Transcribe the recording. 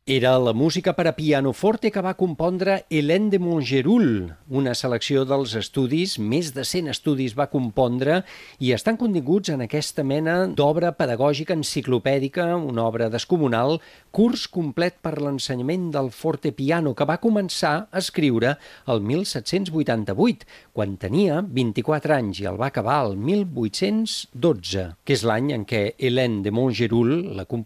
Era la música per a pianoforte que va compondre Hélène de Montgeroul. Una selecció dels estudis, més de 100 estudis va compondre i estan continguts en aquesta mena d'obra pedagògica enciclopèdica, una obra descomunal, curs complet per l'ensenyament del fortepiano que va començar a escriure el 1788, quan tenia 24 anys i el va acabar el 1812, que és l'any en què Hélène de Montgeroul, la compositora,